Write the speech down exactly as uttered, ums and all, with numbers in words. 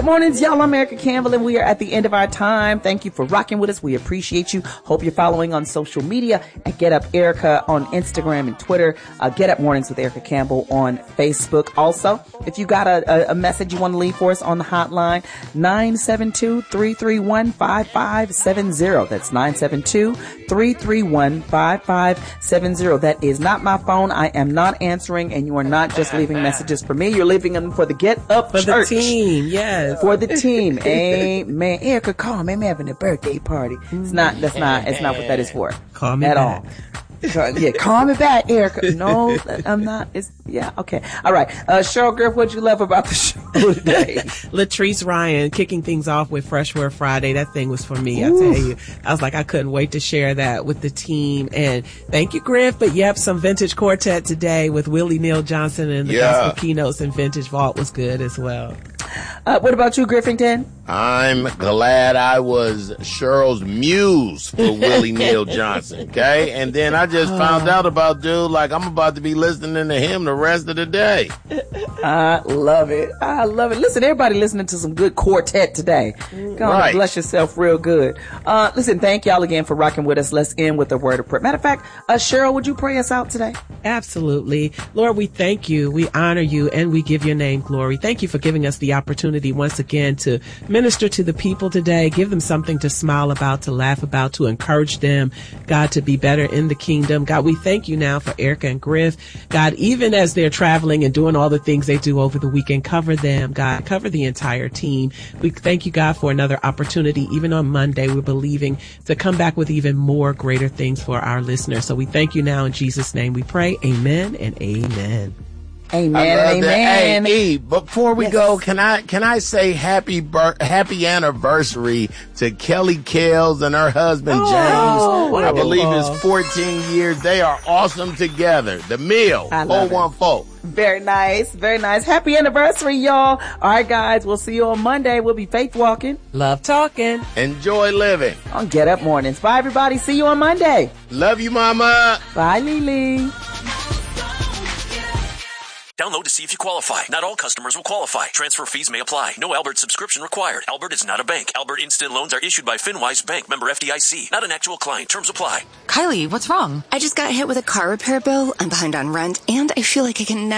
mornings, y'all. I'm Erica Campbell, and we are at the end of our time. Thank you for rocking with us. We appreciate you. Hope you're following on social media at Get Up Erica on Instagram and Twitter. Uh, Get Up Mornings with Erica Campbell on Facebook. Also, if you got a, a, a message you want to leave for us on the hotline, nine seven two, three three one, five five seven zero. That's nine seven two, three three one, five five seven zero. That is not my phone. I am not answering, and you are not just leaving messages for me. You're leaving them for the Get Up for Church. The team, yes. For the team. Amen. Erica, call me. I'm having a birthday party. It's not, that's not, it's not what that is for. Call me at back. all. Yeah, call me back, Erica. No, I'm not. It's, yeah, okay. All right. Uh, Cheryl Griff, what'd you love about the show today? Latrice Ryan kicking things off with Freshware Friday. That thing was for me. Ooh. I tell you, I was like, I couldn't wait to share that with the team. And thank you, Griff. But yep, some vintage quartet today with Willie Neal Johnson and the yeah. gospel keynotes and Vintage Vault was good as well. Uh, what about you, Griffington? I'm glad I was Cheryl's muse for Willie Neal Johnson, okay? And then I just found out about dude, like I'm about to be listening to him the rest of the day. I love it. I love it. Listen, everybody listening to some good quartet today. Go on right. and bless yourself real good. Uh, listen, thank y'all again for rocking with us. Let's end with a word of prayer. Matter of fact, uh, Cheryl, would you pray us out today? Absolutely. Lord, we thank you. We honor you and we give your name glory. Thank you for giving us the opportunity once again to minister to the people today. Give them something to smile about, to laugh about, to encourage them, God, to be better in the kingdom. God, we thank you now for Erica and Griff. God, even as they're traveling and doing all the things they do over the weekend, cover them, God, cover the entire team. We thank you, God, for another opportunity. Even on Monday, we're believing to come back with even more greater things for our listeners. So we thank you now in Jesus' name we pray. Amen and amen. Amen and amen. Hey, E, before we yes. go, can I can I say happy ber- happy anniversary to Kelly Kells and her husband oh, James? Wonderful. I believe it's fourteen years. They are awesome together. The Mill, four one four. Very nice, very nice. Happy anniversary, y'all. All right, guys, we'll see you on Monday. We'll be faith walking. Love talking. Enjoy living. On Get Up Mornings. Bye, everybody. See you on Monday. Love you, Mama. Bye, Lily. Download to see if you qualify. Not all customers will qualify. Transfer fees may apply. No Albert subscription required. Albert is not a bank. Albert Instant Loans are issued by FinWise Bank, member F D I C. Not an actual client. Terms apply. Kylie, what's wrong? I just got hit with a car repair bill. I'm behind on rent, and I feel like I can never